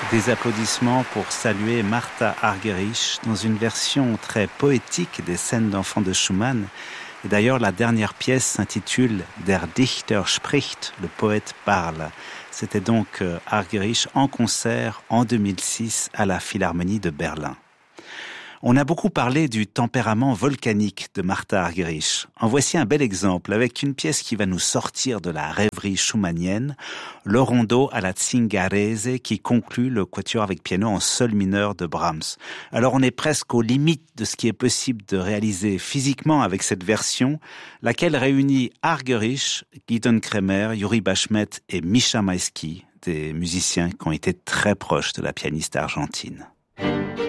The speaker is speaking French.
Des applaudissements pour saluer Martha Argerich dans une version très poétique des scènes d'enfants de Schumann. Et d'ailleurs, la dernière pièce s'intitule Der Dichter spricht, le poète parle. C'était donc Argerich en concert en 2006 à la Philharmonie de Berlin. On a beaucoup parlé du tempérament volcanique de Martha Argerich. En voici un bel exemple avec une pièce qui va nous sortir de la rêverie schumannienne, le rondo alla Zingarese qui conclut le quatuor avec piano en sol mineur de Brahms. Alors on est presque aux limites de ce qui est possible de réaliser physiquement avec cette version, laquelle réunit Argerich, Gidon Kremer, Yuri Bashmet et Misha Maïski, des musiciens qui ont été très proches de la pianiste argentine.